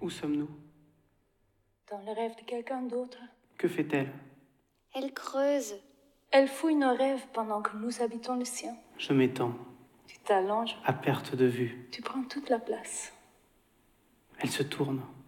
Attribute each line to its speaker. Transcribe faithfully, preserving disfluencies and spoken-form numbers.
Speaker 1: Où sommes-nous?
Speaker 2: Dans le rêve de quelqu'un d'autre.
Speaker 1: Que fait-elle?
Speaker 3: Elle creuse.
Speaker 2: Elle fouille nos rêves pendant que nous habitons le sien.
Speaker 1: Je m'étends.
Speaker 2: Tu t'allonges.
Speaker 1: À perte de vue.
Speaker 2: Tu prends toute la place.
Speaker 1: Elle se tourne.